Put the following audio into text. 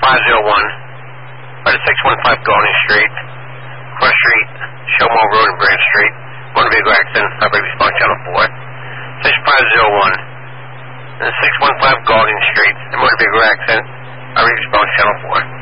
6501, right at 615 Gordon Street, Cross Street, Showmore Road and Branch Street. Motor vehicle accident, operator response channel 4. 6501, and 615 Gordon Street, motor vehicle accident, operator response channel 4.